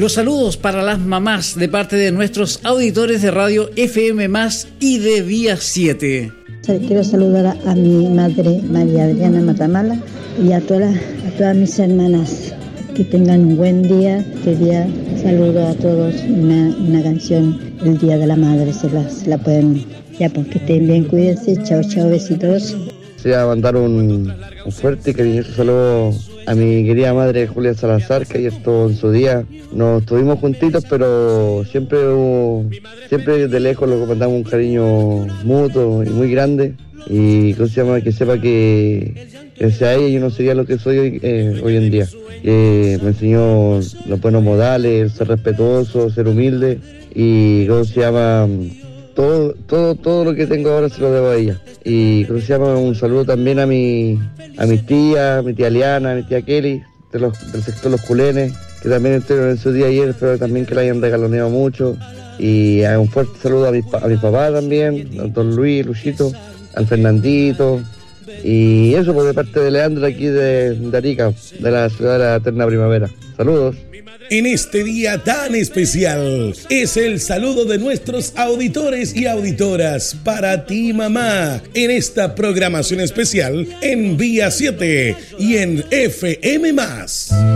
Los saludos para las mamás de parte de nuestros auditores de Radio FM Más y de Vía 7. Quiero saludar a mi madre María Adriana Matamala y a todas mis hermanas. Que tengan un buen día. Este día saludo a todos. Una canción, el Día de la Madre, se la pueden. Ya, pues que estén bien, cuídense. Chao, chao, besitos. Quería mandar un fuerte y cariñoso saludo a mi querida madre Julia Salazar, que ayer estuvo en su día. Nos estuvimos juntitos, pero siempre de lejos le mandamos un cariño mutuo y muy grande. Y que sepa que gracias a ella yo no sería lo que soy hoy en día. Me enseñó los buenos modales, ser respetuoso, ser humilde y todo lo que tengo ahora se lo debo a ella. Y un saludo también a mis tías, a mi tía Liana, a mi tía Kelly, del sector Los Culenes, que también estuvieron en su día ayer, espero también que la hayan regaloneado mucho. Y un fuerte saludo a mi papá también, al don Luis, Luchito, al Fernandito. Y eso por de parte de Leandro aquí de Arica, de la ciudad de la eterna primavera. Saludos. En este día tan especial es el saludo de nuestros auditores y auditoras para ti, mamá, en esta programación especial en Vía 7 y en FM+.